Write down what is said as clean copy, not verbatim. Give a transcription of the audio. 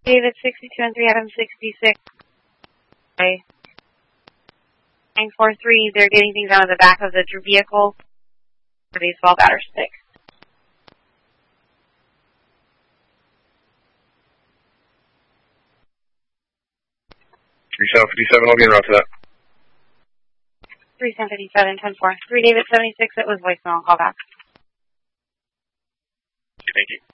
David 62 and 3, Adam 66. Okay. 943, they're getting things out of the back of the vehicle. For these 12 batter sticks. 3757, I'll get around to that. 3757, 10-4. 3 David 76, it was voicemail, call back. Thank you.